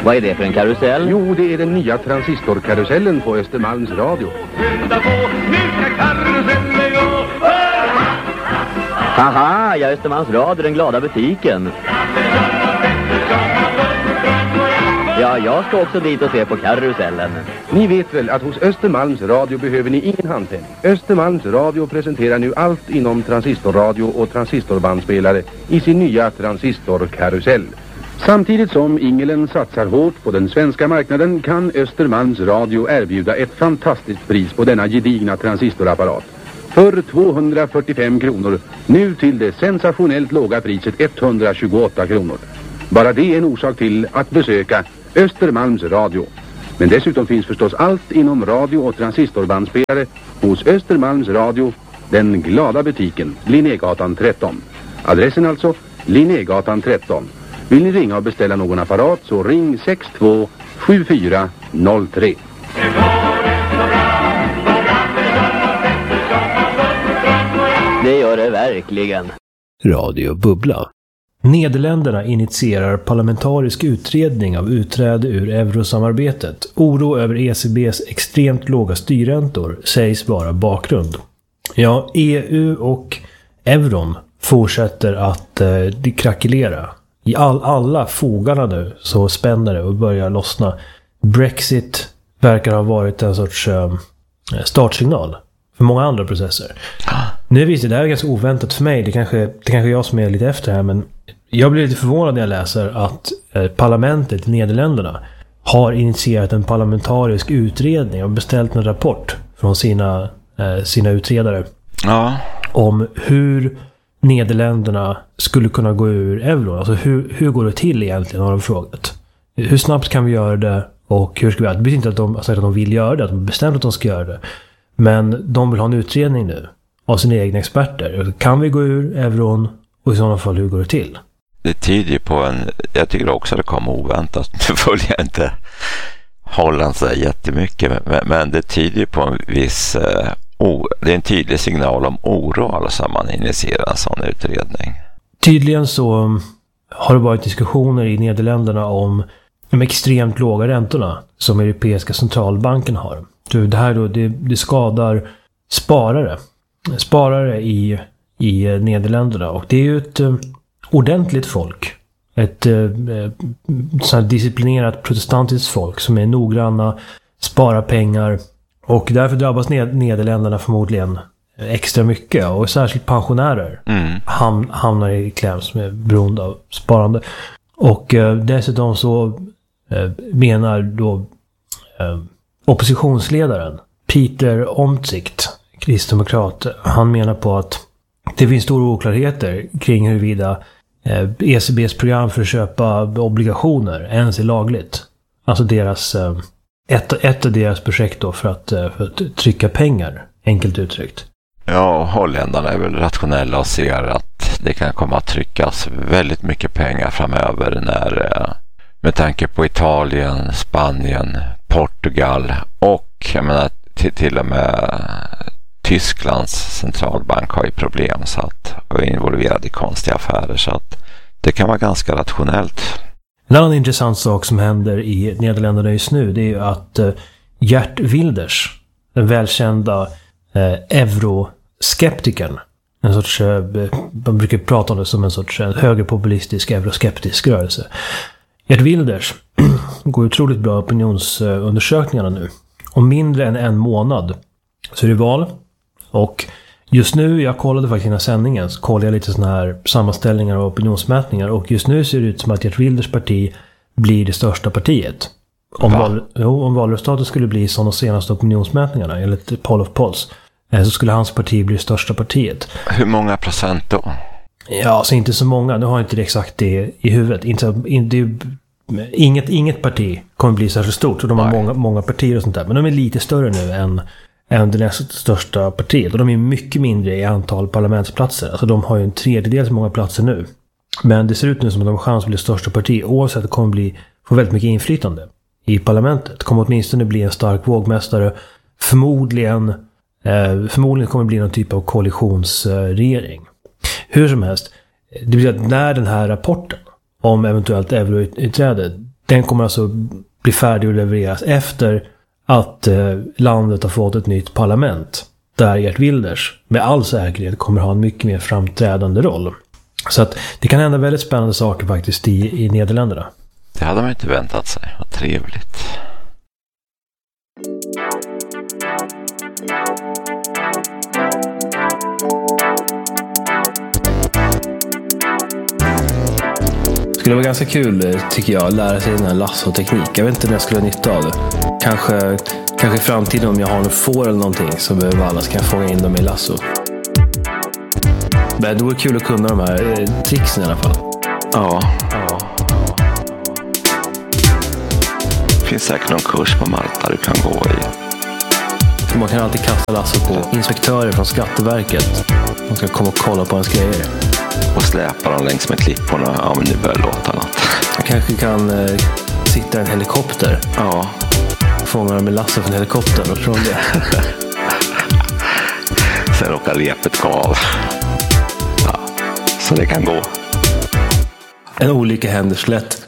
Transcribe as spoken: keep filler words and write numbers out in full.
Vad är det för en karusell? Jo, det är den nya transistorkarusellen på Östermalms radio. Haha, ja, Östermalms radio, den glada butiken. Ja, jag ska också dit och se på karusellen. Ni vet väl att hos Östermalms radio behöver ni ingen handpenning. Östermalms radio presenterar nu allt inom transistorradio och transistorbandspelare i sin nya transistorkarusell. Samtidigt som Ingelen satsar hårt på den svenska marknaden kan Östermalms radio erbjuda ett fantastiskt pris på denna gedigna transistorapparat. För tvåhundrafyrtiofem kronor, nu till det sensationellt låga priset etthundratjugoåtta kronor. Bara det är en orsak till att besöka Östermalms radio. Men dessutom finns förstås allt inom radio- och transistorbandspelare hos Östermalms radio, den glada butiken, Linnégatan tretton. Adressen alltså, Linnégatan tretton. Vill ni ringa och beställa någon apparat så ring sex två sju fyra noll tre. Det gör det verkligen. Radio Bubbla. Nederländerna initierar parlamentarisk utredning av utträde ur eurosamarbetet. Oro över E C B:s extremt låga styrräntor sägs vara bakgrund. Ja, E U och euron fortsätter att eh, krackelera. I all, alla fogarna nu så spänner det och börjar lossna. Brexit verkar ha varit en sorts eh, startsignal för många andra processer. Nu visst, det här är ganska oväntat för mig. Det kanske, det kanske är jag som är lite efter här, men jag blir lite förvånad när jag läser att eh, parlamentet i Nederländerna har initierat en parlamentarisk utredning och beställt en rapport från sina, eh, sina utredare ja. om hur Nederländerna skulle kunna gå ur euron. Alltså hur, hur går det till egentligen, har de frågat. Hur snabbt kan vi göra det och hur ska vi göra det? Det betyder inte att de har sagt att de vill göra det, att de har bestämt att de ska göra det. Men de vill ha en utredning nu av sina egna experter. Kan vi gå ur euron och i sådana fall hur går det till? Det tyder ju på en, jag tycker också att det kommer oväntat. Nu följer jag inte Holland så jättemycket, men, men det tyder ju på en viss eh, o, det är en tydlig signal om oro alltså man initierar en sån utredning. Tydligen så har det varit diskussioner i Nederländerna om de extremt låga räntorna som Europeiska centralbanken har. Det här då, det, det skadar sparare. Sparare i, i Nederländerna. Och det är ju ett eh, ordentligt folk. Ett eh, så här disciplinerat protestantiskt folk som är noggranna, sparar pengar. Och därför drabbas ned, Nederländerna förmodligen extra mycket. Och särskilt pensionärer mm. ham, hamnar i kläm som är beroende av sparande. Och eh, dessutom så eh, menar då eh, oppositionsledaren Peter Omtzigt, kristdemokrat, han menar på att det finns stora oklarheter kring huruvida eh, E C B:s program för att köpa obligationer ens är lagligt. Alltså deras, eh, ett, ett av deras projekt då för att, eh, för att trycka pengar, enkelt uttryckt. Ja, holländarna är väl rationella och ser att det kan komma att tryckas väldigt mycket pengar framöver när, eh, med tanke på Italien, Spanien, Portugal och jag menar till, till och med Tysklands centralbank har ju problem så att, och är involverad i konstiga affärer så att det kan vara ganska rationellt. En annan intressant sak som händer i Nederländerna just nu, det är ju att eh, Geert Wilders, den välkända eh, euroskeptikern, en sorts, eh, man brukar prata om det som en sorts eh, högerpopulistisk euroskeptisk rörelse. Geert Wilders går otroligt bra opinionsundersökningarna nu. Om mindre än en månad så är det val. Och just nu, jag kollade faktiskt innan sändningen, så kollade jag lite såna här sammanställningar och opinionsmätningar. Och just nu ser det ut som att Geert Wilders parti blir det största partiet. Om, val, jo, om valresultatet skulle bli som de senaste opinionsmätningarna, enligt Poll of Polls, så skulle hans parti bli det största partiet. Hur många procent då? Ja, alltså inte så många. Nu har jag inte det exakt det i huvudet. Inte, inte, inget, inget parti kommer bli särskilt stort. Så de har många, många partier och sånt där. Men de är lite större nu än, än det näst största partiet. Och de är mycket mindre i antal parlamentsplatser. Alltså de har ju en tredjedel så många platser nu. Men det ser ut nu som att de har chans att bli det största parti. Oavsett att det kommer bli, få väldigt mycket inflytande i parlamentet. Det kommer åtminstone bli en stark vågmästare. Förmodligen, eh, förmodligen kommer det bli någon typ av koalitionsregering. Hur som helst, det betyder att när den här rapporten om eventuellt euroutträde, Den kommer alltså bli färdig att levereras efter att eh, landet har fått ett nytt parlament. Där Geert Wilders med all säkerhet kommer ha en mycket mer framträdande roll. Så att det kan hända väldigt spännande saker faktiskt i, i Nederländerna. Det hade man inte väntat sig. Vad trevligt. Det skulle vara ganska kul, tycker jag, att lära sig den här lasso-teknik. Jag vet inte när jag skulle ha nytta av det. Kanske, kanske i framtiden om jag har en får eller någonting så behöver alla ska fånga in dem i lasso. Men det vore kul att kunna de här eh, tricksen i alla fall. Ja. ja. Det finns säkert någon kurs på Malta du kan gå i. Man kan alltid kasta lasso på inspektörer från Skatteverket. De ska komma och kolla på ens grejer. Och släpa dem längs med klipporna. Ja, men det börjar låta något. Jag kanske kan eh, sitta i en helikopter. Ja. Fånga dem med lasso från helikoptern och från det. Sen råkar repet gå av. Ja, så det kan gå. En olycka händer så lätt.